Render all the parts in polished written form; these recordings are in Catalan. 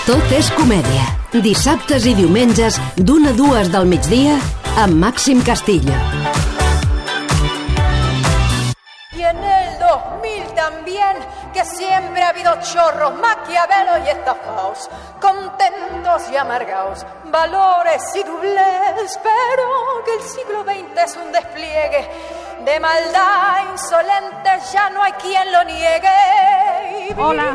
Tot és comèdia. Dissabtes i diumenges, d'1 a 2 del migdia, amb Màxim Castillo. Y en el 2000 también, que siempre ha habido chorros, maquiavelos y estafados, contentos y amargados, valores y doblez, pero que el siglo XX es un despliegue de maldad insolente, ya no hay quien lo niegue. Hola.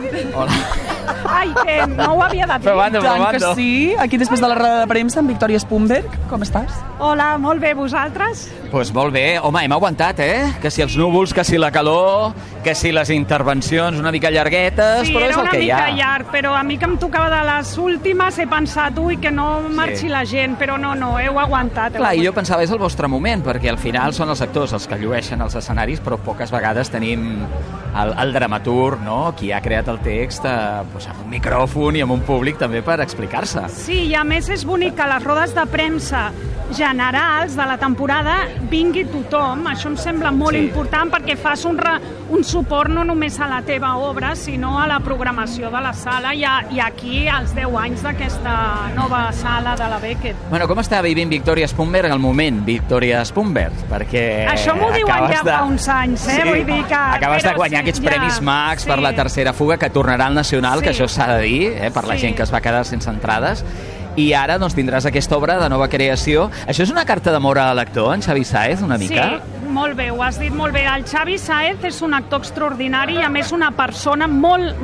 Ai, que no ho havia de dir. Probando. Que sí. Aquí després de la roda de premsa amb Victòria Spunberg. Com estàs? Hola, molt bé, vosaltres? Pues molt bé. Home, hem aguantat, Que si els núvols, que si la calor, que si les intervencions una mica llarguetes, Sí, però és era el una que hi ha. mica llarg, però a mi que em tocava de les últimes he pensat, ui, que no marxi la gent, però no, heu aguantat. Clar, i jo pensava, és el vostre moment, perquè al final són els actors els que llueixen els escenaris, però poques vegades tenim el dramaturg, no?, qui ha creat el text doncs amb un micròfon i amb un públic també per explicar-se. Sí, i a més és bonic que a les rodes de premsa generals de la temporada vingui tothom. Això em sembla molt important perquè fas un suport no només a la teva obra, sinó a la programació de la sala i aquí als 10 anys d'aquesta nova sala de la Beckett. Bueno, com està vivint Victòria Spunberg al moment, Victòria Spunberg? Perquè això m'ho diuen ja fa uns anys, Sí, vull dir que... acabes de guanyar aquests Premis Max per la tercera fuga, que tornarà al Nacional, que això s'ha de dir, per la gent que es va quedar sense entrades. I ara doncs, tindràs aquesta obra de nova creació. Això és una carta d'amor a l'actor, en Xavi Sáez, una mica? Sí, molt bé, ho has dit molt bé. El Xavi Sáez és un actor extraordinari i a més una persona molt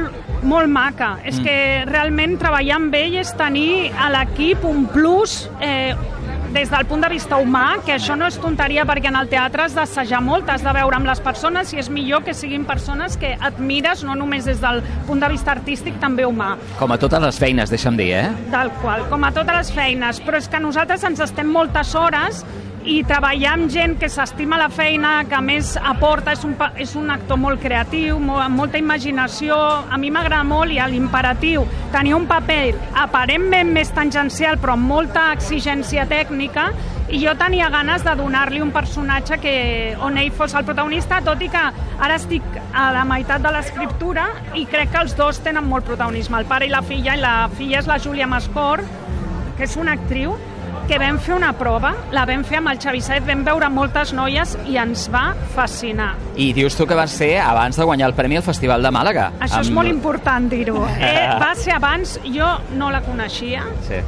maca. És que realment treballar amb ell és tenir a l'equip un plus des del punt de vista humà, que això no és tonteria perquè en el teatre has d'assajar molt, has de veure amb les persones i és millor que siguin persones que admires no només des del punt de vista artístic, també humà. Com a totes les feines, deixa'm dir, Tal qual, com a totes les feines, però és que nosaltres ens estem moltes hores i treballar amb gent que s'estima la feina, que a més aporta, és un actor molt creatiu, amb molta imaginació. A mi m'agrada molt i a l'Imperatiu tenia un paper aparentment més tangencial però amb molta exigència tècnica i jo tenia ganes de donar-li un personatge on ell fos el protagonista, tot i que ara estic a la meitat de l'escriptura i crec que els dos tenen molt protagonisme, el pare i la filla és la Júlia Mascor, que és una actriu que vam fer una prova, la vam fer amb el Xavi Sáez, vam veure moltes noies i ens va fascinar. I dius tu que va ser abans de guanyar el premi al Festival de Màlaga. Això és molt important dir-ho. Va ser abans, jo no la coneixia,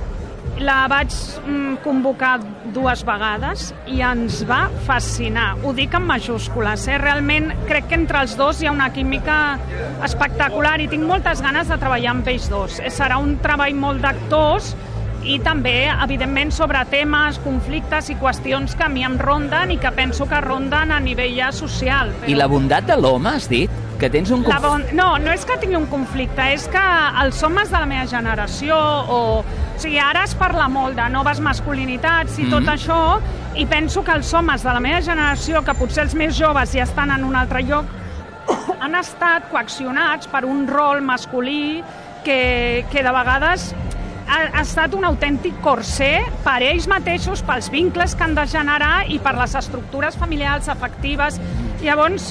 la vaig convocar 2 vegades i ens va fascinar. Ho dic en majúscules, Realment crec que entre els dos hi ha una química espectacular i tinc moltes ganes de treballar amb ells dos. Serà un treball molt d'actors i també, evidentment, sobre temes, conflictes i qüestions que a mi em ronden i que penso que ronden a nivell ja social. Però... I la bondat de l'home, has dit? Que tens un No és que tingui un conflicte, és que els homes de la meva generació, o sigui, ara es parla molt de noves masculinitats i tot això, i penso que els homes de la meva generació, que potser els més joves ja estan en un altre lloc, han estat coaccionats per un rol masculí que de vegades ha estat un autèntic corser per ells mateixos, pels vincles que han de generar i per les estructures familiars, afectives. Llavors,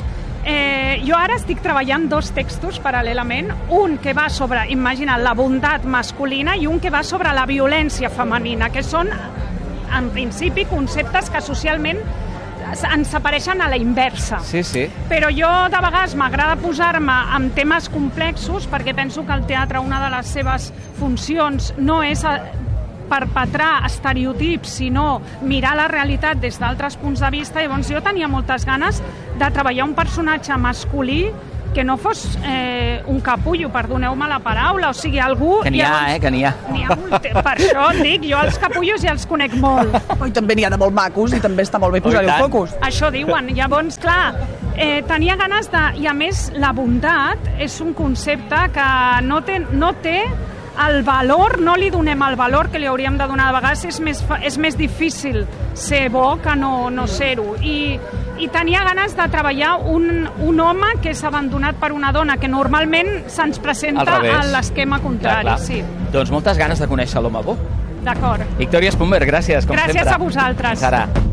jo ara estic treballant 2 textos paral·lelament, un que va sobre, imagina't, la bondat masculina i un que va sobre la violència femenina, que són, en principi, conceptes que socialment ens apareixen a la inversa. Sí. Però jo de vegades m'agrada posar-me amb temes complexos perquè penso que el teatre, una de les seves funcions no és perpetrar estereotips, sinó mirar la realitat des d'altres punts de vista. Llavors jo tenia moltes ganes de treballar un personatge masculí que no fos un capullo, perdoneu-me la paraula, o sigui, algú... Que n'hi ha, que n'hi ha. Per això et dic, jo els capullos ja els conec molt. I també n'hi ha de molt macos i també està molt bé posar-hi el focus. Això diuen. Llavors, clar, tenia ganes de... I a més, la bondat és un concepte que no té el valor, no li donem el valor que li hauríem de donar. De vegades és més difícil ser bo que no ser-ho. I tenia ganes de treballar un home que és abandonat per una dona, que normalment se'ns presenta a l'esquema contrari. Clar. Sí. Doncs moltes ganes de conèixer l'home bo. D'acord. Victòria Spunberg, gràcies, com sempre. Gràcies a vosaltres. Fins ara.